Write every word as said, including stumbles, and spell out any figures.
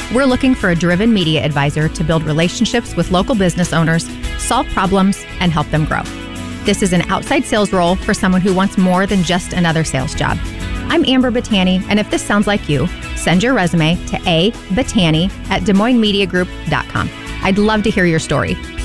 We're looking for a driven media advisor to build relationships with local business owners, solve problems, and help them grow. This is an outside sales role for someone who wants more than just another sales job. I'm Amber Battani, and if this sounds like you, send your resume to a battani at des moines media group dot com. I'd love to hear your story.